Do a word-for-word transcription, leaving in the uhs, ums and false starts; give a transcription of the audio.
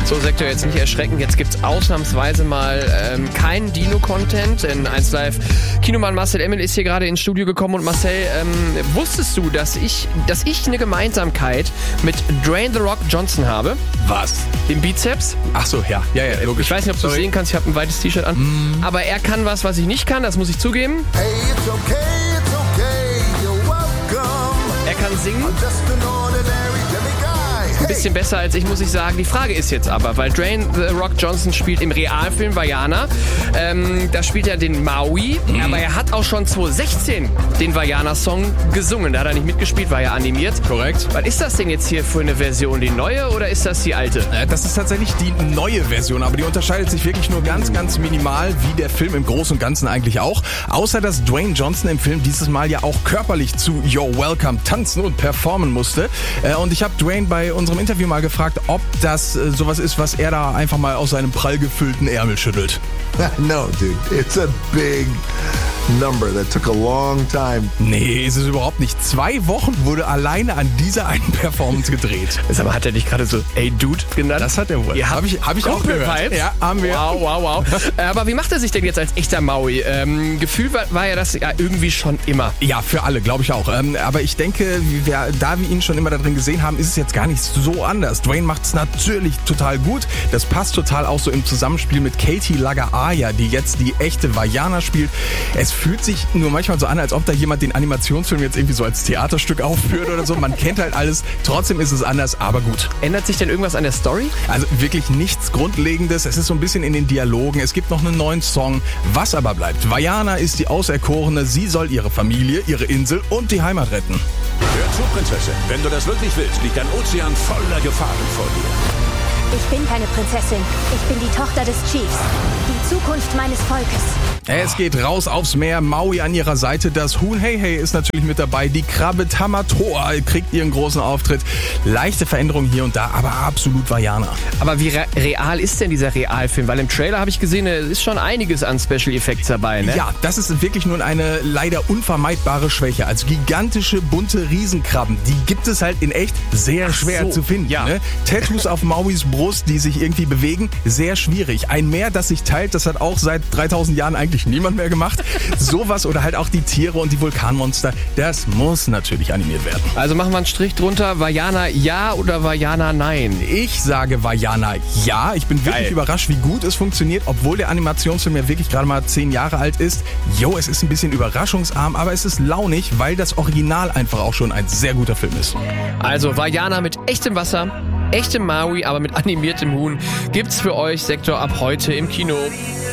So, Sektor, jetzt nicht erschrecken. Jetzt gibt's ausnahmsweise mal ähm, keinen Dino-Content. In eins Live Kinomann Marcel Emmel ist hier gerade ins Studio gekommen. Und Marcel, ähm, wusstest du, dass ich, dass ich eine Gemeinsamkeit mit Dwayne The Rock Johnson habe? Was? Den Bizeps? Ach so, ja. Ja, ja, logisch. Ich weiß nicht, ob du es sehen kannst. Ich habe ein weites T-Shirt an. Mm. Aber er kann was, was ich nicht kann. Das muss ich zugeben. Hey, it's okay, it's okay, you're welcome. Er kann singen. I'm just an ordinary demiguy. Ein bisschen besser als ich, muss ich sagen. Die Frage ist jetzt aber, weil Dwayne The Rock Johnson spielt im Realfilm Vaiana. Ähm, da spielt er den Maui, mhm. aber er hat auch schon zwanzig sechzehn den Vaiana-Song gesungen. Da hat er nicht mitgespielt, war ja animiert. Korrekt. Was ist das denn jetzt hier für eine Version? Die neue oder ist das die alte? Äh, das ist tatsächlich die neue Version, aber die unterscheidet sich wirklich nur ganz, ganz minimal, wie der Film im Großen und Ganzen eigentlich auch. Außer, dass Dwayne Johnson im Film dieses Mal ja auch körperlich zu You're Welcome tanzen und performen musste. Äh, und ich habe Dwayne bei unserem Interview mal gefragt, ob das äh, sowas ist, was er da einfach mal aus seinem prall gefüllten Ärmel schüttelt. No, dude, it's a big number that took a long time. Nee, ist es überhaupt nicht. Zwei Wochen wurde alleine an dieser einen Performance gedreht. Sag mal, hat er dich gerade so, ey Dude genannt? Das hat er wohl. Ja, habe ich, hab ich auch gehört. Ja, haben wir. Wow, wow, wow. Aber wie macht er sich denn jetzt als echter Maui? Ähm, Gefühl war, war ja das ja irgendwie schon immer. Ja, für alle, glaube ich auch. Ähm, aber ich denke, wie wir, da wir ihn schon immer da drin gesehen haben, ist es jetzt gar nicht so anders. Dwayne macht es natürlich total gut. Das passt total auch so im Zusammenspiel mit Katie Lagaya, die jetzt die echte Vaiana spielt. Es fühlt sich nur manchmal so an, als ob da jemand den Animationsfilm jetzt irgendwie so als Theaterstück aufführt oder so. Man kennt halt alles. Trotzdem ist es anders, aber gut. Ändert sich denn irgendwas an der Story? Also wirklich nichts Grundlegendes. Es ist so ein bisschen in den Dialogen. Es gibt noch einen neuen Song. Was aber bleibt. Vaiana ist die Auserkorene. Sie soll ihre Familie, ihre Insel und die Heimat retten. Hör zu, Prinzessin. Wenn du das wirklich willst, liegt ein Ozean voller Gefahren vor dir. Ich bin keine Prinzessin. Ich bin die Tochter des Chiefs. Die Zukunft meines Volkes. Es geht raus aufs Meer. Maui an ihrer Seite. Das Huhn Hey Hey ist natürlich mit dabei. Die Krabbe Tamatoa kriegt ihren großen Auftritt. Leichte Veränderungen hier und da, aber absolut Vaiana. Aber wie re- real ist denn dieser Realfilm? Weil im Trailer habe ich gesehen, es ist schon einiges an Special Effects dabei, ne? Ja, das ist wirklich nur eine leider unvermeidbare Schwäche. Also gigantische, bunte Riesenkrabben, die gibt es halt in echt sehr schwer so, zu finden. ja. Ne? Tattoos auf Mauis Brust, die sich irgendwie bewegen, sehr schwierig. Ein Meer, das sich teilt, das hat auch seit dreitausend Jahren eigentlich niemand mehr gemacht. Sowas oder halt auch die Tiere und die Vulkanmonster, das muss natürlich animiert werden. Also machen wir einen Strich drunter. Vaiana ja oder Vaiana nein? Ich sage Vaiana ja. Ich bin wirklich Geil. überrascht, wie gut es funktioniert, obwohl der Animationsfilm ja wirklich gerade mal zehn Jahre alt ist. Jo, es ist ein bisschen überraschungsarm, aber es ist launig, weil das Original einfach auch schon ein sehr guter Film ist. Also Vaiana mit echtem Wasser, echtem Maui, aber mit animiertem Huhn gibt's für euch, Sektor, ab heute im Kino.